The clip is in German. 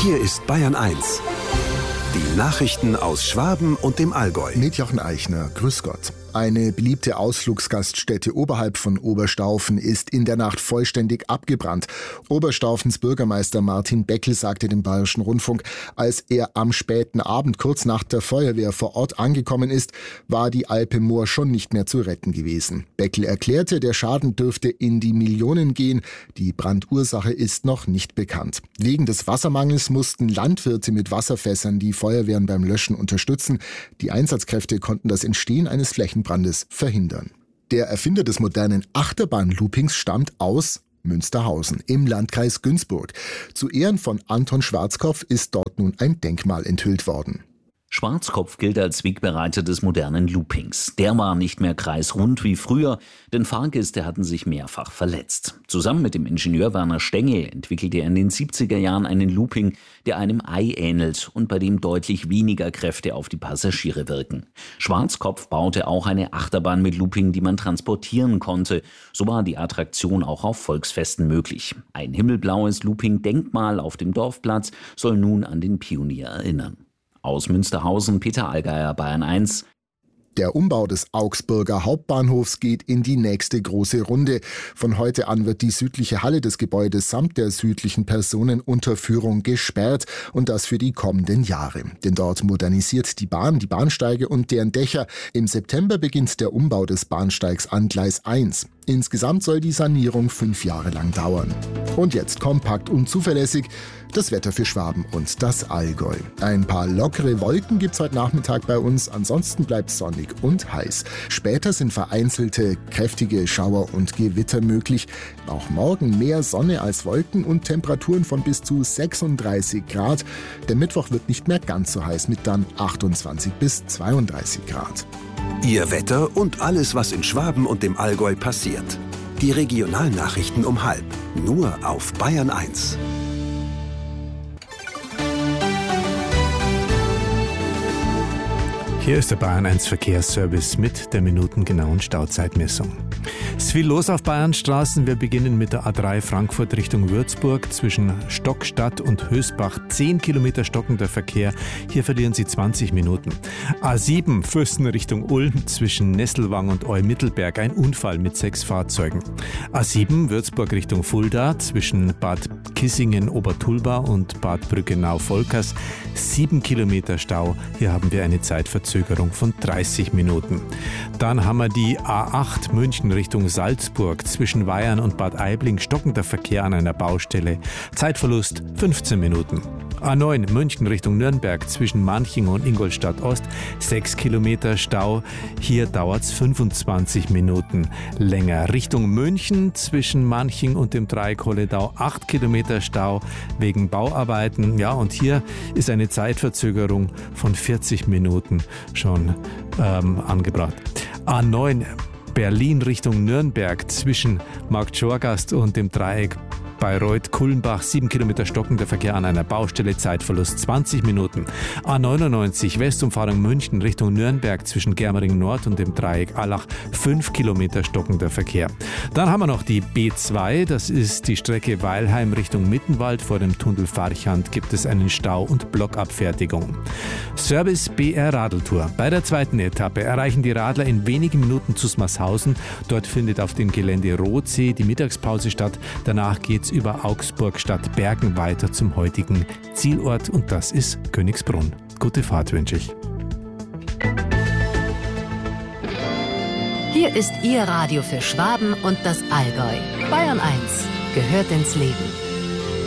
Hier ist Bayern 1. Die Nachrichten aus Schwaben und dem Allgäu. Mit Jochen Eichner. Grüß Gott. Eine beliebte Ausflugsgaststätte oberhalb von Oberstaufen ist in der Nacht vollständig abgebrannt. Oberstaufens Bürgermeister Martin Beckel sagte dem Bayerischen Rundfunk, als er am späten Abend kurz nach der Feuerwehr vor Ort angekommen ist, war die Alpe Moor schon nicht mehr zu retten gewesen. Beckel erklärte, der Schaden dürfte in die Millionen gehen. Die Brandursache ist noch nicht bekannt. Wegen des Wassermangels mussten Landwirte mit Wasserfässern die Feuerwehren beim Löschen unterstützen. Die Einsatzkräfte konnten das Entstehen eines Flächenbrandes verhindern. Der Erfinder des modernen Achterbahn-Loopings stammt aus Münsterhausen im Landkreis Günzburg. Zu Ehren von Anton Schwarzkopf ist dort nun ein Denkmal enthüllt worden. Schwarzkopf gilt als Wegbereiter des modernen Loopings. Der war nicht mehr kreisrund wie früher, denn Fahrgäste hatten sich mehrfach verletzt. Zusammen mit dem Ingenieur Werner Stengel entwickelte er in den 70er Jahren einen Looping, der einem Ei ähnelt und bei dem deutlich weniger Kräfte auf die Passagiere wirken. Schwarzkopf baute auch eine Achterbahn mit Looping, die man transportieren konnte. So war die Attraktion auch auf Volksfesten möglich. Ein himmelblaues Looping-Denkmal auf dem Dorfplatz soll nun an den Pionier erinnern. Aus Münsterhausen, Peter Allgeier, Bayern 1. Der Umbau des Augsburger Hauptbahnhofs geht in die nächste große Runde. Von heute an wird die südliche Halle des Gebäudes samt der südlichen Personenunterführung gesperrt und das für die kommenden Jahre. Denn dort modernisiert die Bahn die Bahnsteige und deren Dächer. Im September beginnt der Umbau des Bahnsteigs an Gleis 1. Insgesamt soll die Sanierung 5 Jahre lang dauern. Und jetzt kompakt und zuverlässig das Wetter für Schwaben und das Allgäu. Ein paar lockere Wolken gibt's heute Nachmittag bei uns, ansonsten bleibt sonnig und heiß. Später sind vereinzelte kräftige Schauer und Gewitter möglich. Auch morgen mehr Sonne als Wolken und Temperaturen von bis zu 36 Grad. Der Mittwoch wird nicht mehr ganz so heiß mit dann 28 bis 32 Grad. Ihr Wetter und alles, was in Schwaben und dem Allgäu passiert. Die Regionalnachrichten um 12:30. Nur auf Bayern 1. Hier ist der Bayern 1 Verkehrsservice mit der minutengenauen Stauzeitmessung. Es ist viel los auf Bayernstraßen. Wir beginnen mit der A3 Frankfurt Richtung Würzburg zwischen Stockstadt und Hösbach. 10 Kilometer stockender Verkehr. Hier verlieren Sie 20 Minuten. A7 Fürsten Richtung Ulm zwischen Nesselwang und Eumittelberg. Ein Unfall mit 6 Fahrzeugen. A7 Würzburg Richtung Fulda zwischen Bad Kissingen-Obertulba und Bad Brückenau-Volkers. 7 Kilometer Stau. Hier haben wir eine Zeitverzögerung von 30 Minuten. Dann haben wir die A8 München Richtung Salzburg zwischen Weyern und Bad Aibling. Stockender Verkehr an einer Baustelle. Zeitverlust 15 Minuten. A9 München Richtung Nürnberg zwischen Manching und Ingolstadt Ost. 6 Kilometer Stau. Hier dauert es 25 Minuten länger. Richtung München zwischen Manching und dem Dreieck Holledau. 8 Kilometer Stau wegen Bauarbeiten. Ja, und hier ist eine Zeitverzögerung von 40 Minuten schon angebracht. A9 Berlin Richtung Nürnberg zwischen Marktschorgast und dem Dreieck Bayreuth-Kulmbach, 7 Kilometer stockender Verkehr an einer Baustelle, Zeitverlust 20 Minuten. A99 Westumfahrung München Richtung Nürnberg zwischen Germering Nord und dem Dreieck Allach, 5 Kilometer stockender Verkehr. Dann haben wir noch die B2, das ist die Strecke Weilheim Richtung Mittenwald. Vor dem Tunnel Farchand gibt es einen Stau und Blockabfertigung. Service BR Radeltour. Bei der zweiten Etappe erreichen die Radler in wenigen Minuten Zusmarshausen. Dort findet auf dem Gelände Rothsee die Mittagspause statt. Danach geht's über Augsburg Stadt Bergen weiter zum heutigen Zielort und das ist Königsbrunn. Gute Fahrt wünsche ich. Hier ist Ihr Radio für Schwaben und das Allgäu. Bayern 1 gehört ins Leben.